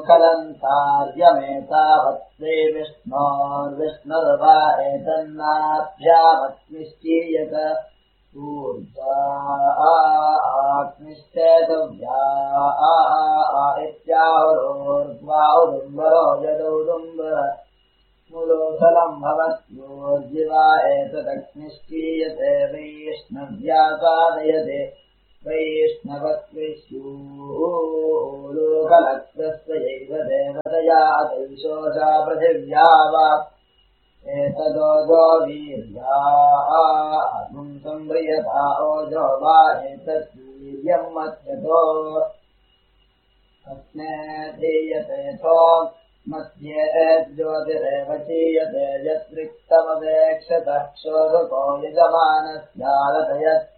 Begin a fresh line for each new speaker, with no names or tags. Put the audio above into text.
खलन्तार्यमेतावत्ते विष्णोर्विष्णुर्वा एतन्नाभ्यामग्निश्चीयत ऊर्जा आग्निश्चेतव्या इत्याहुरोर्वाहुदुम्बरो यदौदुम्बर मूलोथलम् भवत्योर्जिवा एतदग्निश्चीयते वैष्णव्या साधयते वैष्णवत्विष्यूलोकलक्ष्यस्वैव देवतया दैशोषा पृथिव्या वा एतदोजो वीर्या आगुम् संव्रियता ओजो वा एतद्वीर्यम् मध्यतो तस्मे धीयतेऽथो मध्ये ज्योतिरेव चीयते यत्रिक्तमवेक्षतः क्षोभको यजमानस्यालतयत्